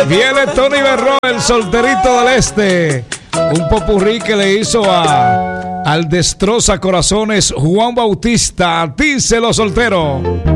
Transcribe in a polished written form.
Viene Tony Berrón, el solterito del este. Un popurrí que le hizo al destroza corazones Juan Bautista. Díselo, soltero.